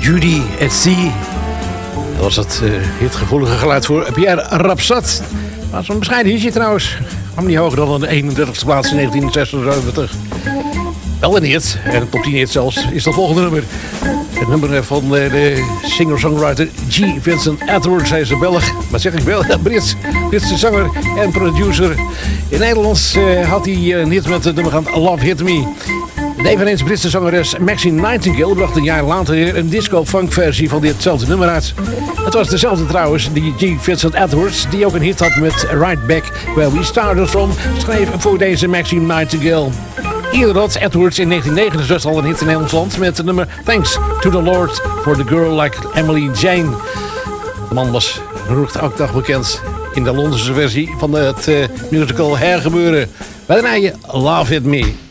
Judy at Sea. Dat was het hitgevoelige geluid voor Pierre Rapsat. Maar zo'n bescheiden hitje trouwens. Kwam niet hoger dan de 31ste plaats in 1976. Wel een hit, en een top 10 hit zelfs, is dat volgende nummer. Het nummer van de singer-songwriter G. Vincent Edwards. Hij is een Belg, maar zeg ik wel, Britse zanger en producer. In Nederland had hij een hit met het nummer van Love Hit Me. De eveneens Britse zangeres Maxine Nightingale bracht een jaar later weer een disco-funk versie van ditzelfde nummer uit. Het was dezelfde trouwens, die G. Vincent Edwards, die ook een hit had met Right Back Where We Started From, schreef voor deze Maxine Nightingale. Eerder had Edwards in 1969 al een hit in Nederland met het nummer Thanks to the Lord for the Girl Like Emily Jane. De man was berucht ook dag bekend in de Londense versie van het musical Hergebeuren. Wij draaien Love It Me.